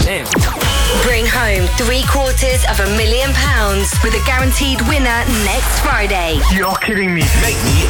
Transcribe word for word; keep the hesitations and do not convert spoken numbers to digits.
Damn. Bring home three quarters of a million pounds with a guaranteed winner next Friday. You're kidding me. Make me